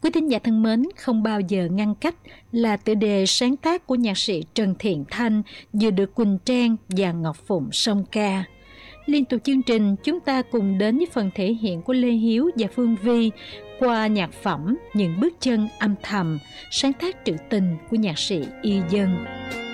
Quý thính giả thân mến, Không bao giờ ngăn cách là tựa đề sáng tác của nhạc sĩ Trần Thiện Thanh vừa được Quỳnh Trang và Ngọc Phụng song ca. Liên tục chương trình, chúng ta cùng đến với phần thể hiện của Lê Hiếu và Phương Vi qua nhạc phẩm Những bước chân âm thầm, sáng tác trữ tình của nhạc sĩ Y Dân.